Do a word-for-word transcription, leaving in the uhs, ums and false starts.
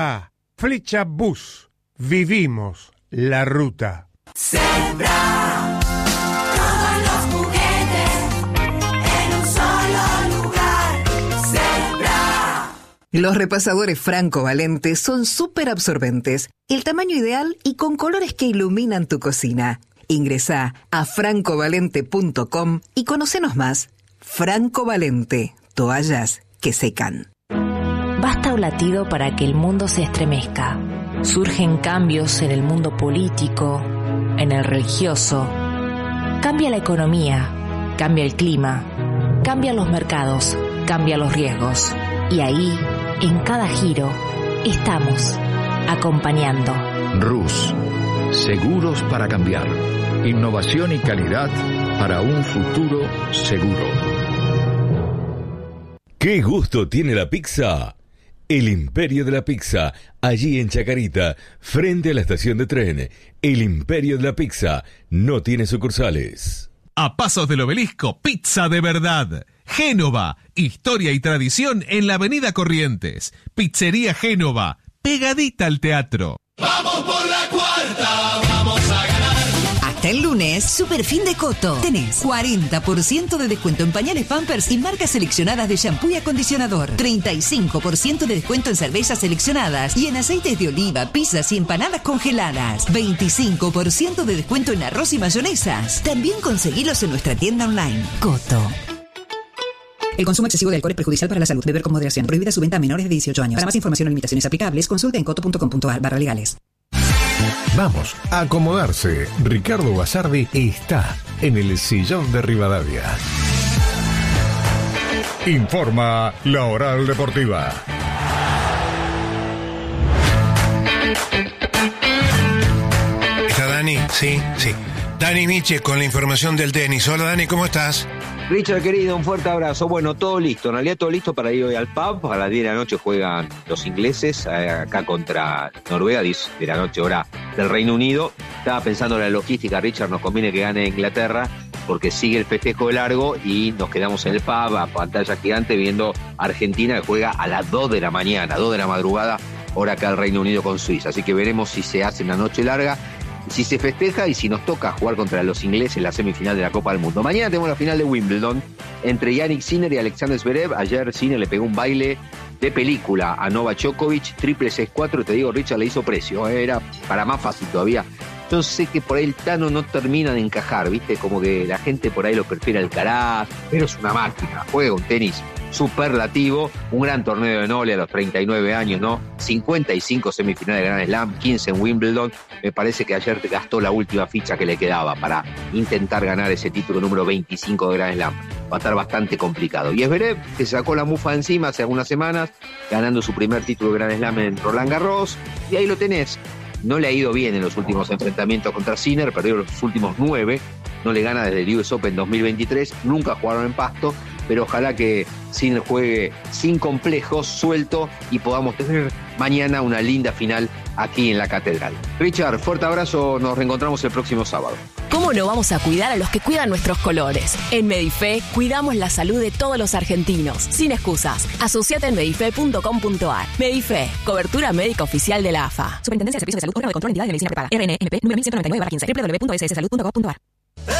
Flecha Bus. Vivimos la ruta. Sembra todos los juguetes en un solo lugar. Sembra. Los repasadores Franco Valente son súper absorbentes, el tamaño ideal y con colores que iluminan tu cocina. Ingresá a franco valente punto com y conocenos más. Franco Valente, toallas que secan. Basta un latido para que el mundo se estremezca. Surgen cambios en el mundo político, en el religioso. Cambia la economía, cambia el clima, cambian los mercados, cambian los riesgos. Y ahí, en cada giro, estamos acompañando. Rus, seguros para cambiar. Innovación y calidad para un futuro seguro. ¿Qué gusto tiene la pizza? El Imperio de la Pizza, allí en Chacarita, frente a la estación de tren. El Imperio de la Pizza no tiene sucursales. A pasos del Obelisco, pizza de verdad. Génova, historia y tradición en la avenida Corrientes. Pizzería Génova, pegadita al teatro. Vamos por la cuarta, vamos a ganar. Hasta el lunes, Super Fin de Coto. Tenés cuarenta por ciento de descuento en pañales Pampers y marcas seleccionadas de shampoo y acondicionador. treinta y cinco por ciento de descuento en cervezas seleccionadas y en aceites de oliva, pizzas y empanadas congeladas. veinticinco por ciento de descuento en arroz y mayonesas. También conseguilos en nuestra tienda online. Coto. El consumo excesivo de alcohol es perjudicial para la salud. Beber con moderación. Prohibida su venta a menores de dieciocho años. Para más información o limitaciones aplicables, consulte en coto punto com punto ar barra legales. Vamos a acomodarse. Ricardo Basardi está en el sillón de Rivadavia. Informa la Oral Deportiva. ¿Está Dani? Sí, sí. Dani Miche con la información del tenis. Hola Dani, ¿cómo estás? Richard, querido, un fuerte abrazo. Bueno, todo listo. En realidad todo listo para ir hoy al pub. A las diez de la noche juegan los ingleses acá contra Noruega, diez de la noche hora del Reino Unido. Estaba pensando en la logística, Richard, nos conviene que gane Inglaterra porque sigue el festejo de largo y nos quedamos en el pub a pantalla gigante viendo a Argentina que juega a las dos de la mañana, dos de la madrugada, hora acá del Reino Unido con Suiza. Así que veremos si se hace una noche larga, si se festeja y si nos toca jugar contra los ingleses en la semifinal de la Copa del Mundo. Mañana tenemos la final de Wimbledon entre Yannick Sinner y Alexander Zverev. Ayer Sinner le pegó un baile de película a Novak Djokovic, triple seis cuatro, te digo, Richard le hizo precio, era para más fácil todavía. Yo sé que por ahí el Tano no termina de encajar, ¿viste? Como que la gente por ahí lo prefiere al Alcaraz, pero es una máquina, juega un tenis superlativo, un gran torneo de noble a los treinta y nueve años, ¿no? cincuenta y cinco semifinales de Grand Slam, quince en Wimbledon. Me parece que ayer gastó la última ficha que le quedaba para intentar ganar ese título número veinticinco de Grand Slam. Va a estar bastante complicado. Y Zverev, que se sacó la mufa encima hace algunas semanas, ganando su primer título de Grand Slam en Roland Garros, y ahí lo tenés. No le ha ido bien en los últimos enfrentamientos contra Sinner, perdió los últimos nueve, no le gana desde el U S Open dos mil veintitrés, nunca jugaron en pasto, pero ojalá que Sinner juegue sin complejos, suelto, y podamos tener mañana una linda final aquí en la Catedral. Richard, fuerte abrazo, nos reencontramos el próximo sábado. ¿Cómo no vamos a cuidar a los que cuidan nuestros colores? En Medife cuidamos la salud de todos los argentinos, sin excusas. Asociate en medife punto com punto ar. Medife, cobertura médica oficial de la A F A. Superintendencia de Servicios de Salud, órgano de control, entidades de medicina prepaga. R N M P número mil ciento noventa y nueve barra quince. doble u doble u doble u punto s s salud punto gov punto ar.